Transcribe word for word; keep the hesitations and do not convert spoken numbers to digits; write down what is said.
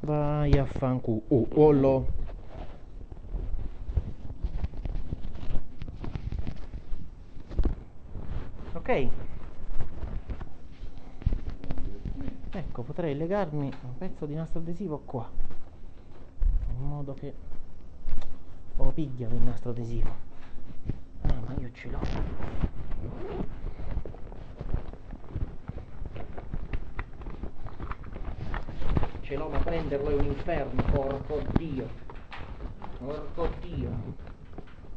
Vai a fanculo. Oh, ollo. Ok. Ecco, potrei legarmi un pezzo di nastro adesivo qua, in modo che ho piglia del nastro adesivo. Ah, ma io ce l'ho. Ce l'ho, ma prenderlo è un inferno, porco Dio. Porco Dio.